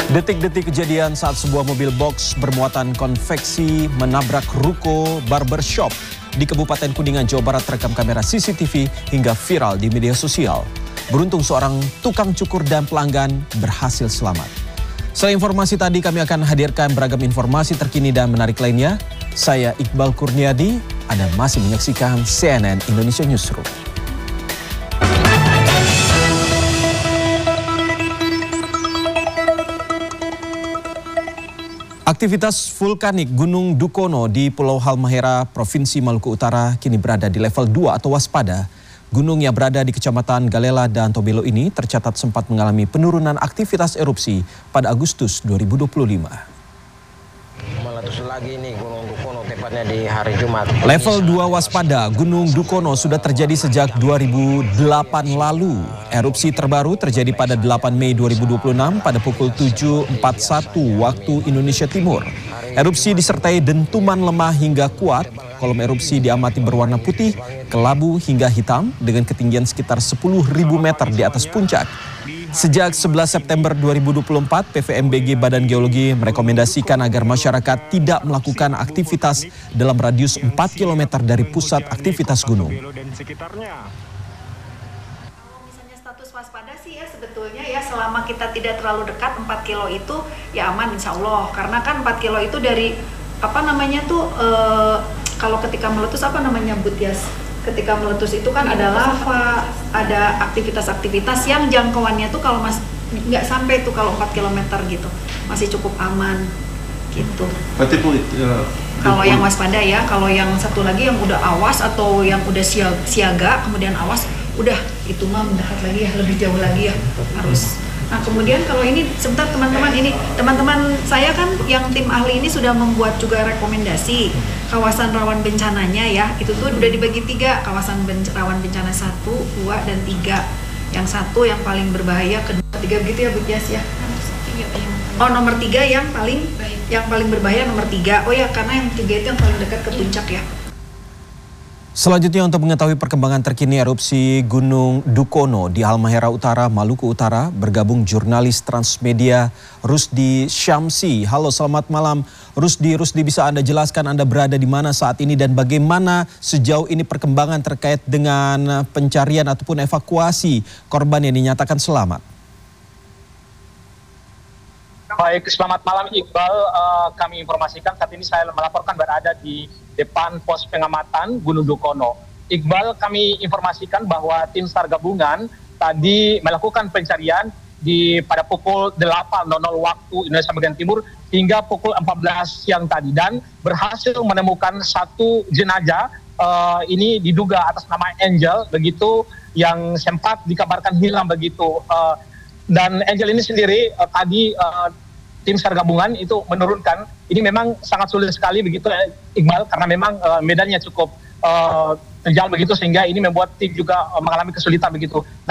Detik-detik kejadian saat sebuah mobil box bermuatan konveksi menabrak ruko barbershop di Kabupaten Kuningan, Jawa Barat terekam kamera CCTV hingga viral di media sosial. Beruntung seorang tukang cukur dan pelanggan berhasil selamat. Selain informasi tadi, kami akan hadirkan beragam informasi terkini dan menarik lainnya. Saya Iqbal Kurniadi, Anda masih menyaksikan CNN Indonesia Newsroom. Aktivitas vulkanik Gunung Dukono di Pulau Halmahera, Provinsi Maluku Utara kini berada di level 2 atau waspada. Gunung yang berada di Kecamatan Galela dan Tobelo ini tercatat sempat mengalami penurunan aktivitas erupsi pada Agustus 2025. Meletus lagi nih Gunung Dukono tepatnya di hari Jumat. Level 2 waspada Gunung Dukono sudah terjadi sejak 2008 lalu. Erupsi terbaru terjadi pada 8 Mei 2026 pada pukul 7.41 waktu Indonesia Timur. Erupsi disertai dentuman lemah hingga kuat. Kolom erupsi diamati berwarna putih, kelabu hingga hitam dengan ketinggian sekitar 10.000 meter di atas puncak. Sejak 11 September 2024, PVMBG Badan Geologi merekomendasikan agar masyarakat tidak melakukan aktivitas dalam radius 4 km dari pusat aktivitas gunung. Status waspada sih ya sebetulnya ya selama kita tidak terlalu dekat 4 kilo itu ya aman insya Allah, karena kan 4 kilo itu dari kalau ketika meletus ketika meletus itu kan ada lava, ada aktivitas-aktivitas yang jangkauannya tuh kalau nggak sampai tuh kalau 4 km gitu masih cukup aman gitu. Kalau yang waspada ya, kalau yang satu lagi yang udah awas atau yang udah siaga kemudian awas, udah itu mah mendekat lagi ya, lebih jauh lagi ya harus. Nah kemudian kalau ini sebentar teman-teman saya kan yang tim ahli ini sudah membuat juga rekomendasi kawasan rawan bencananya ya, itu tuh udah dibagi 3, kawasan rawan bencana 1, 2, dan 3. Yang 1 yang paling berbahaya, kedua, 3 begitu ya Bu Tias ya? Oh nomor 3 yang paling berbahaya nomor 3. Oh ya karena yang 3 itu yang paling dekat ke puncak ya. Selanjutnya untuk mengetahui perkembangan terkini erupsi Gunung Dukono di Halmahera Utara, Maluku Utara, bergabung jurnalis Transmedia Rusdi Syamsi. Halo, selamat malam Rusdi. Rusdi, bisa Anda jelaskan Anda berada di mana saat ini dan bagaimana sejauh ini perkembangan terkait dengan pencarian ataupun evakuasi korban yang dinyatakan selamat? Baik, selamat malam Iqbal. Kami informasikan saat ini saya melaporkan berada di depan pos pengamatan Gunung Dukono. Iqbal, kami informasikan bahwa tim SAR gabungan tadi melakukan pencarian pada pukul 8.00 waktu Indonesia bagian timur hingga pukul 14 siang tadi dan berhasil menemukan satu jenazah. Ini diduga atas nama Angel begitu, yang sempat dikabarkan hilang begitu. Dan Angel ini sendiri tadi tim SAR gabungan itu menurunkan, ini memang sangat sulit sekali begitu Iqbal, karena memang medannya cukup terjal begitu sehingga ini membuat tim juga mengalami kesulitan begitu.